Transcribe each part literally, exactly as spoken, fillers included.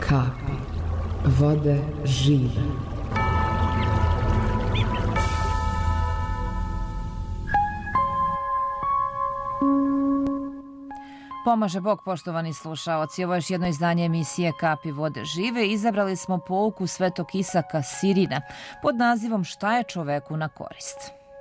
kapi vode žive. Pomaže Bog, poštovani slušaoci. Ovo je još jedno izdanje emisije Kapi vode žive. Izabrali smo pouku Svetog Isaka Sirina pod nazivom Šta je čoveku na korist.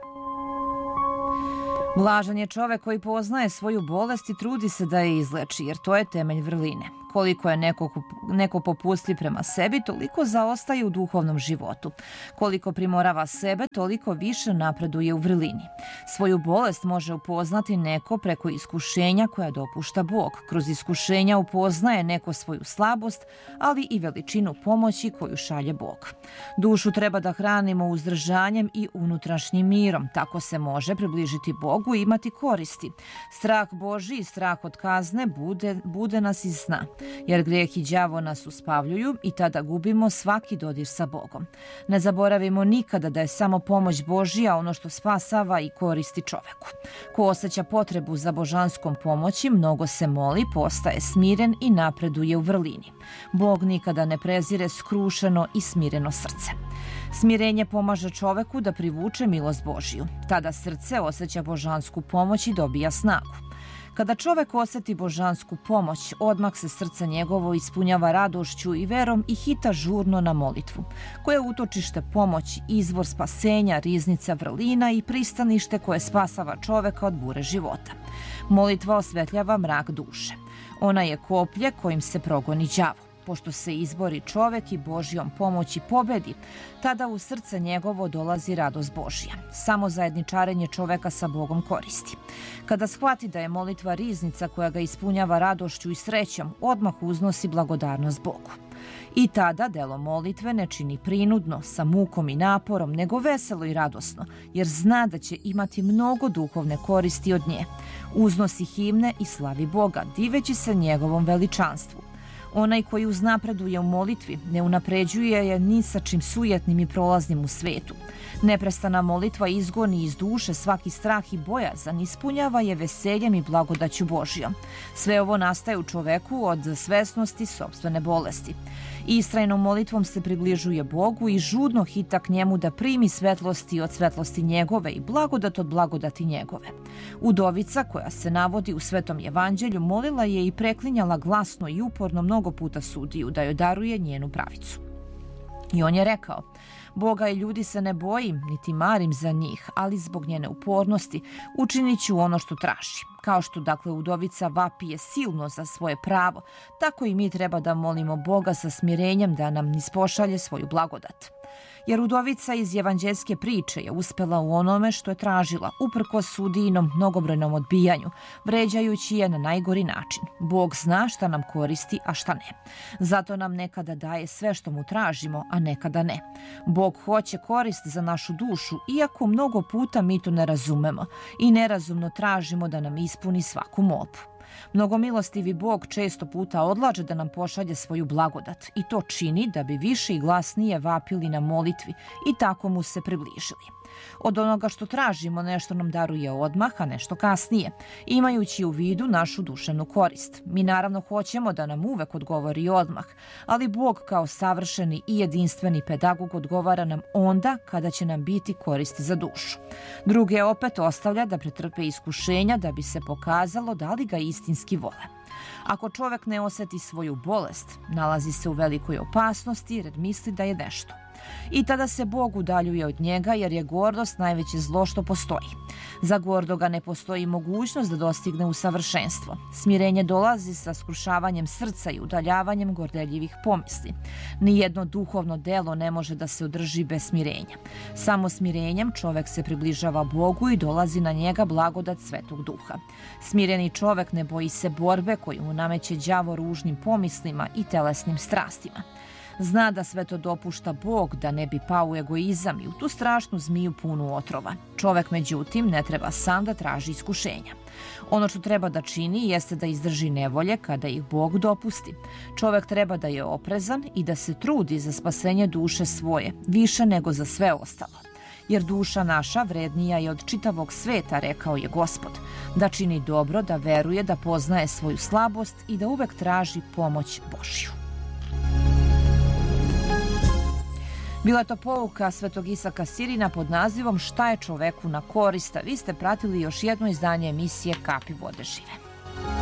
Blažan je čovek koji poznaje svoju bolest i trudi se da je izleči, jer to je temelj vrline. Koliko je neko, neko popustljiv prema sebi, toliko zaostaje u duhovnom životu. Koliko primorava sebe, toliko više napreduje u vrlini. Svoju bolest može upoznati neko preko iskušenja koja dopušta Bog. Kroz iskušenja upoznaje neko svoju slabost, ali i veličinu pomoći koju šalje Bog. Dušu treba da hranimo uzdržanjem i unutrašnjim mirom. Tako se može približiti Bogu i imati koristi. Strah Božji i strah od kazne bude, bude nas iz sna. Jer grijeh i đavo nas uspavljuju i tada gubimo svaki dodir sa Bogom. Ne zaboravimo nikada da je samo pomoć Božja ono što spasava i koristi čoveku. Ko osjeća potrebu za božanskom pomoći, mnogo se moli, postaje smiren i napreduje u vrlini. Bog nikada ne prezire skrušeno i smireno srce. Smirenje pomaže čoveku da privuče milost Božju. Tada srce osjeća božansku pomoć i dobija snagu. Kada čovek osjeti božansku pomoć, odmah se srce njegovo ispunjava radošću i verom i hita žurno na molitvu, koja je utočište pomoći, izvor spasenja, riznica vrlina i pristanište koje spasava čoveka od bure života. Molitva osvetljava mrak duše. Ona je koplje kojim se progoni đavo. Pošto se izbori čovek i Božjom pomoći pobedi, tada u srce njegovo dolazi radost Božja. Samo zajedničarenje čoveka sa Bogom koristi. Kada shvati da je molitva riznica koja ga ispunjava radošću i srećom, odmah uznosi blagodarnost Bogu. I tada delo molitve ne čini prinudno, sa mukom i naporom, nego veselo i radosno, jer zna da će imati mnogo duhovne koristi od nje. Uznosi himne i slavi Boga, diveći se njegovom veličanstvu. Onaj koji uznapreduje u molitvi ne unapređuje je ni sa čim sujetnim i prolaznim u svetu. Neprestana molitva izgoni iz duše svaki strah i bojazan, ispunjava je veseljem i blagodaću Božjom. Sve ovo nastaje u čoveku od svesnosti sopstvene bolesti. Istrajnom molitvom se približuje Bogu i žudno hita k njemu da primi svetlosti od svetlosti njegove i blagodat od blagodati njegove. Udovica koja se navodi u Svetom evanđelju molila je i preklinjala glasno i uporno mnogo puta sudiju da joj daruje njenu pravicu. I on je rekao: Boga i ljudi se ne bojim, niti marim za njih, ali zbog njene upornosti učinit ću ono što traži. Kao što, dakle, udovica vapije silno za svoje pravo, tako i mi treba da molimo Boga sa smirenjem da nam ispošalje svoju blagodat. Jer udovica iz evanđeljske priče je uspela u onome što je tražila, uprkos sudijinom mnogobrojnom odbijanju, vređajući je na najgori način. Bog zna šta nam koristi, a šta ne. Zato nam nekada daje sve što mu tražimo, a nekada ne. Bog hoće korist za našu dušu, iako mnogo puta mi to ne razumemo i nerazumno tražimo da nam ispuni svaku molbu. Mnogomilostivi Bog često puta odlaže da nam pošalje svoju blagodat i to čini da bi više i glasnije vapili na molitvi i tako mu se približili. Od onoga što tražimo nešto nam daruje odmah, a nešto kasnije, imajući u vidu našu duševnu korist. Mi naravno hoćemo da nam uvek odgovori odmah, ali Bog kao savršeni i jedinstveni pedagog odgovara nam onda kada će nam biti koristi za dušu. Druge opet ostavlja da pretrpe iskušenja da bi se pokazalo da li ga istinski vole. Ako čovek ne osjeti svoju bolest, nalazi se u velikoj opasnosti jer misli da je nešto. I tada se Bog udaljuje od njega jer je gordost najveće zlo što postoji. Za gordoga ne postoji mogućnost da dostigne usavršenstvo. Smirenje dolazi sa skrušavanjem srca i udaljavanjem gordeljivih pomisli. Nijedno duhovno delo ne može da se održi bez smirenja. Samo smirenjem čovek se približava Bogu i dolazi na njega blagodat Svetog Duha. Smireni čovek ne boji se borbe koju mu nameće đavo ružnim pomislima i telesnim strastima. Zna da sve to dopušta Bog da ne bi pao u egoizam i u tu strašnu zmiju punu otrova. Čovek, međutim, ne treba sam da traži iskušenja. Ono što treba da čini jeste da izdrži nevolje kada ih Bog dopusti. Čovek treba da je oprezan i da se trudi za spasenje duše svoje, više nego za sve ostalo. Jer duša naša vrednija je od čitavog sveta, rekao je Gospod, da čini dobro, da veruje, da poznaje svoju slabost i da uvek traži pomoć Božju. Bila je to pouka Svetog Isaka Sirina pod nazivom Šta je čoveku na korist, a vi ste pratili još jedno izdanje emisije Kapi vode žive.